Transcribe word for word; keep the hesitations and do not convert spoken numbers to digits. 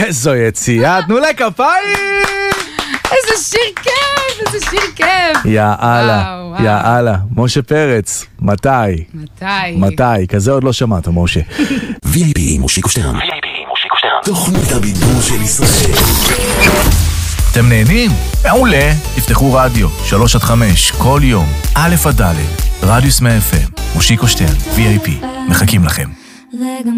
איזו יציאה, תנו לה כפיים! איזה שיר כיף, איזה שיר כיף. יאללה, יאללה. משה פרץ, מתי? מתי? מתי? כזה עוד לא שמעת, משה. וי איי פי מושיקו שטרן. וי איי פי מושיקו שטרן. תוכנית הבידור של ישראל. אתם נהנים? מעולה. תפתחו רדיו, שלוש עד חמש, כל יום, א' עד ד', רדיוס מאה אף אם, מושיקו שטרן, וי איי פי. מחכים לכם.